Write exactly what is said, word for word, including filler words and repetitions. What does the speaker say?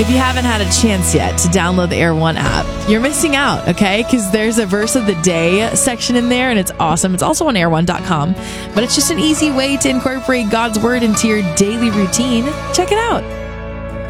If you haven't had a chance yet to download the Air One app, you're missing out, okay? Because there's a verse of the day section in there, and it's awesome. It's also on air one dot com, but it's just an easy way to incorporate God's word into your daily routine. Check it out.